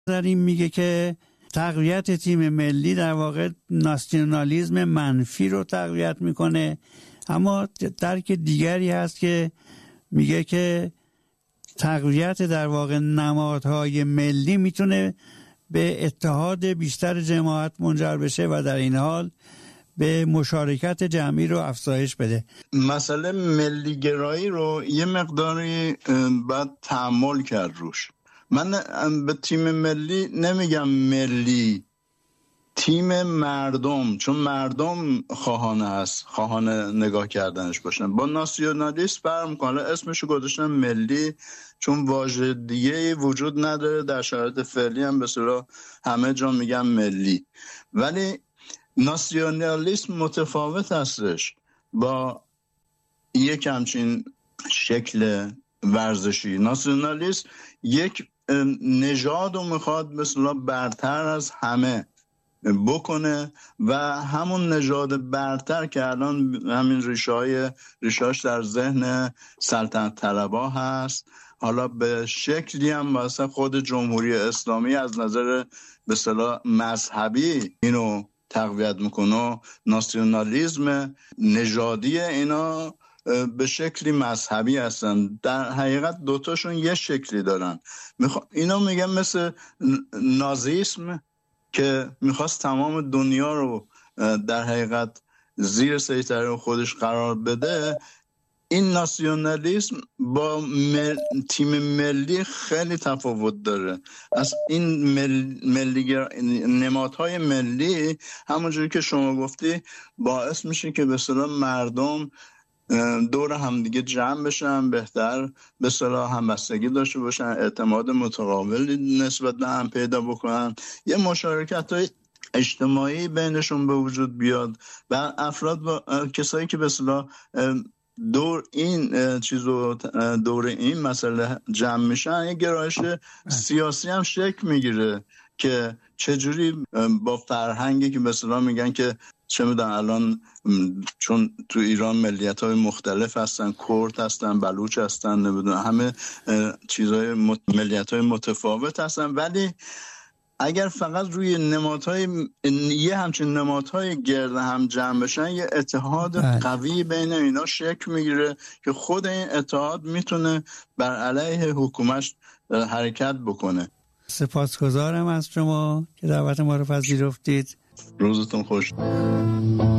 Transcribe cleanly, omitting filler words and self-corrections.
داریم میگه که تقویت تیم ملی در واقع ناسیونالیسم منفی رو تقویت میکنه، اما درک دیگری هست که میگه که تقویت در واقع نمادهای ملی میتونه به اتحاد بیشتر جماعت منجر بشه و در این حال به مشارکت جمعی رو افزایش بده. مسئله ملیگرایی رو یه مقداری باید تأمل کرد روش. من به تیم ملی نمیگم ملی، تیم مردم، چون مردم خواهانه هست، خواهانه نگاه کردنش باشن. با ناسیونالیسم فرق میکنه، اسمشو گذاشتن ملی چون واژه دیگه وجود نداره. در شرایط فعلی هم به صورت همه جا میگن ملی، ولی ناسیونالیسم متفاوت هستش با یک همچین شکل ورزشی. ناسیونالیسم یک نژاد رو میخواد مثلا برتر از همه بکنه و همون نژاد برتر که الان همین ریشه‌اش در ذهن سلطنت طلبا هست، حالا به شکلی هم واسه خود جمهوری اسلامی از نظر به اصطلاح مذهبی اینو تقویت میکنه. ناسیونالیسم نژادی اینا به شکلی مذهبی هستن، در حقیقت دوتاشون یه شکلی دارن. اینا میگن مثل نازیسم که میخواست تمام دنیا رو در حقیقت زیر سیطره خودش قرار بده. این ناسیونالیسم با تیم ملی خیلی تفاوت داره. از این نمادهای ملی همونجوری که شما گفتی باعث میشه که به اصطلاح مردم دور همدیگه جمع بشن، بهتر به اصطلاح همبستگی داشته باشن، اعتماد متقابل نسبت به هم پیدا بکنن، یه مشارکت‌های اجتماعی بینشون به وجود بیاد و افراد و کسایی که به اصطلاح دور این مسئله جمع میشن، یه گرایش سیاسی هم شکل میگیره که چجوری با فرهنگی که به اصطلاح میگن که چه میدونم الان چون تو ایران ملیت‌های مختلف هستن، کرد هستن، بلوچ هستن، نمیدونم همه چیزهای ملیت‌های متفاوت هستن، ولی اگر فقط روی یه همچین نمادهای گرد هم جمع بشن، یه اتحاد قوی بین اینا شکل میگیره که خود این اتحاد میتونه بر علیه حکومت حرکت بکنه. سپاسگزارم از شما که دعوت ما رو پذیرفتید. روزتون خوش.